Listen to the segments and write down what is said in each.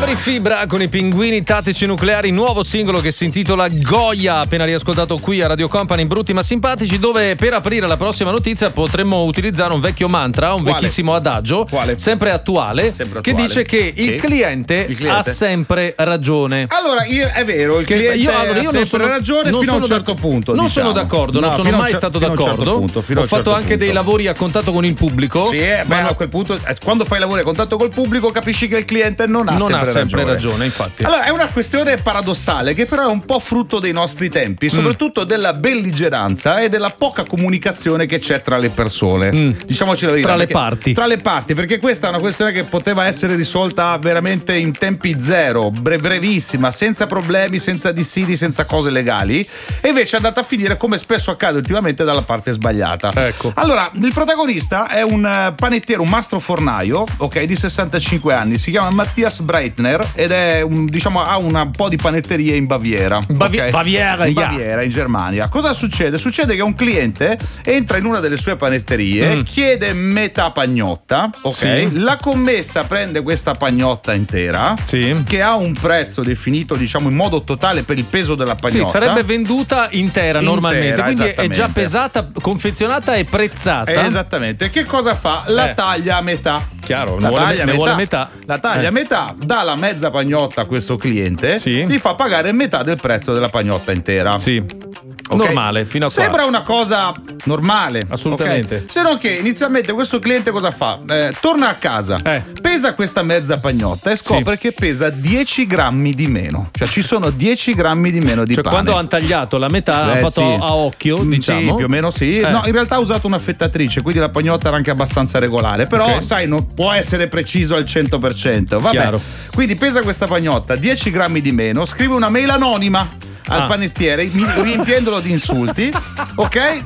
Fuori fibra con i pinguini tattici nucleari, nuovo singolo che si intitola Goya, appena riascoltato qui a Radio Company, brutti ma simpatici, dove per aprire la prossima notizia potremmo utilizzare un vecchio mantra, un vecchissimo adagio, sempre attuale, che dice che il cliente ha sempre ragione. Allora, è vero, il cliente ha sempre ragione fino a un certo punto. Non sono d'accordo, non sono mai stato d'accordo. Ho fatto anche dei lavori a contatto con il pubblico. Sì, a quel punto, quando fai lavori a contatto col pubblico, capisci che il cliente non ha sempre ragione, infatti. Allora, è una questione paradossale che però è un po' frutto dei nostri tempi, soprattutto della belligeranza e della poca comunicazione che c'è tra le persone. Diciamoci la verità. Tra le parti, perché questa è una questione che poteva essere risolta veramente in tempi zero, brevissima, senza problemi, senza dissidi, senza cose legali, e invece è andata a finire, come spesso accade ultimamente, dalla parte sbagliata. Ecco. Allora, il protagonista è un panettiere, un mastro fornaio, ok, di 65 anni, si chiama Matthias Breitner ed è ha un po' di panetterie in Baviera. Baviera, in Germania. Cosa succede? Succede che un cliente entra in una delle sue panetterie, chiede metà pagnotta, ok? La commessa prende questa pagnotta intera, che ha un prezzo definito, in modo totale per il peso della pagnotta. Sì, sarebbe venduta intera normalmente, quindi è già pesata, confezionata e prezzata. Esattamente. Che cosa fa? La taglia a metà. Chiaro, ne vuole metà. La taglia a metà, dà la mezza pagnotta a questo cliente, gli fa pagare metà del prezzo della pagnotta intera. Sì. Okay. Normale, fino a qua. Sembra una cosa normale. Assolutamente. Okay? Se non che inizialmente questo cliente cosa fa? Torna a casa, pesa questa mezza pagnotta e scopre che pesa 10 grammi di meno. Cioè ci sono 10 grammi di meno di pane. Quando hanno tagliato la metà, hanno fatto a occhio, diciamo. Sì, più o meno sì. No, in realtà ha usato una fettatrice, quindi la pagnotta era anche abbastanza regolare. Però, sai, non può essere preciso al 100%. Vabbè. Chiaro. Quindi pesa questa pagnotta, 10 grammi di meno, scrive una mail anonima al panettiere, riempiendolo di insulti, ok?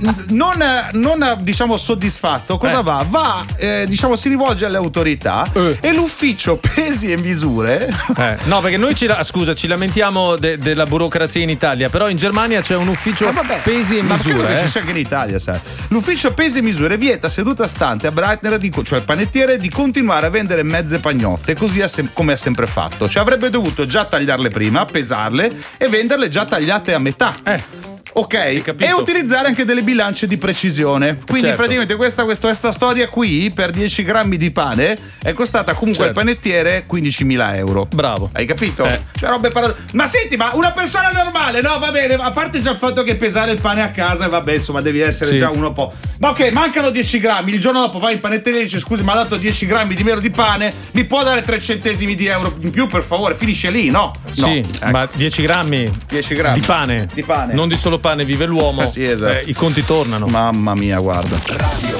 Non diciamo soddisfatto, cosa va? Va, si rivolge alle autorità e l'ufficio pesi e misure. No, perché noi ci lamentiamo della burocrazia in Italia, però in Germania c'è un ufficio pesi e misure. Ma ci sia anche in Italia, sai. L'ufficio pesi e misure vieta seduta stante a Breitner, cioè al panettiere, di continuare a vendere mezze pagnotte, così come ha sempre fatto. Cioè avrebbe dovuto già tagliarle prima, pesarle e venderle già tagliate a metà. Ok, e utilizzare anche delle bilance di precisione. Quindi praticamente questa storia qui per 10 grammi di pane è costata comunque al panettiere 15.000 euro. Bravo. Hai capito? Cioè robe ma senti, ma una persona normale, no, va bene, a parte già il fatto che pesare il pane a casa, vabbè, insomma, devi essere già uno po'. Ma ok, mancano 10 grammi, il giorno dopo vai in panetteria e dici: scusi, mi ha dato 10 grammi di meno di pane, mi può dare 3 centesimi di euro in più, per favore? Finisce lì, no? Sì, ma 10 grammi di pane. Di pane. Non di solo pane vive l'uomo. Sì, esatto. I conti tornano. Mamma mia, guarda. Radio